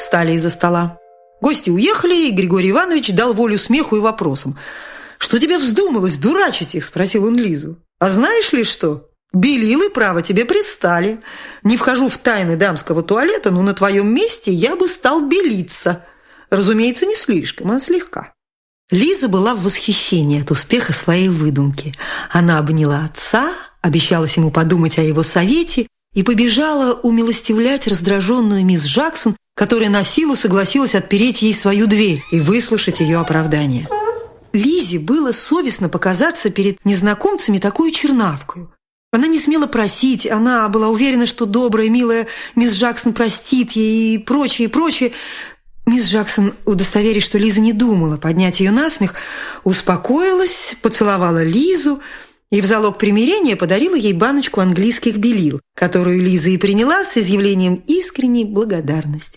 встали из-за стола. Гости уехали, и Григорий Иванович дал волю смеху и вопросам. «Что тебе вздумалось дурачить их?» – спросил он Лизу. «А знаешь ли что? Белилы, право, тебе пристали. Не вхожу в тайны дамского туалета, но на твоем месте я бы стал белиться. Разумеется, не слишком, а слегка». Лиза была в восхищении от успеха своей выдумки. Она обняла отца, обещалась ему подумать о его совете и побежала умилостивлять раздраженную мисс Джексон, которая на силу согласилась отпереть ей свою дверь и выслушать ее оправдание. Лизе было совестно показаться перед незнакомцами такой чернавкою. Она не смела просить, она была уверена, что добрая, милая мисс Джексон простит ей и прочее, и прочее. Мисс Джексон, удостоверясь, что Лиза не думала поднять ее на смех, успокоилась, поцеловала Лизу и в залог примирения подарила ей баночку английских белил, которую Лиза и приняла с изъявлением искренней благодарности.